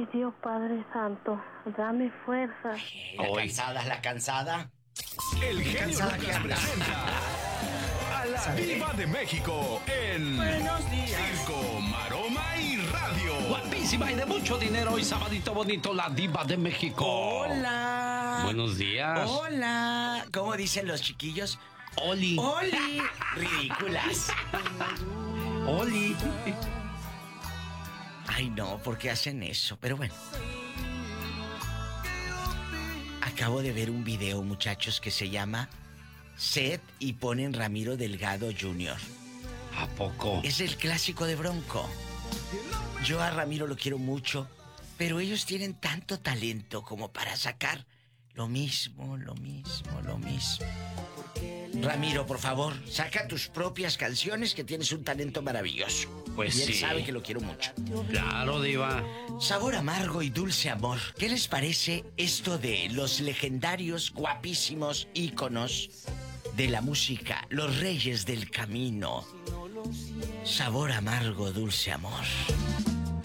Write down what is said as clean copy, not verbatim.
Ay, Dios Padre Santo, dame fuerza. La cansada. El genio Lucas presenta a la Diva de México en Buenos días. Circo, Maroma y Radio. Guapísima y de mucho dinero. Hoy sabadito bonito, la Diva de México. Hola. Buenos días. Hola. ¿Cómo dicen los chiquillos? Oli. Oli. Ridículas. Oli. Ay, no, ¿por qué hacen eso? Pero bueno. Acabo de ver un video, muchachos, que se llama Sed y ponen Ramiro Delgado Jr. ¿A poco? Es el clásico de Bronco. Yo a Ramiro lo quiero mucho, pero ellos tienen tanto talento como para sacar lo mismo. Ramiro, por favor, saca tus propias canciones, que tienes un talento maravilloso. Pues y él sí. sabe que lo quiero mucho. Claro, Diva. Sabor amargo y dulce amor. ¿Qué les parece esto de los legendarios, guapísimos íconos de la música, los reyes del camino? Sabor amargo, dulce amor.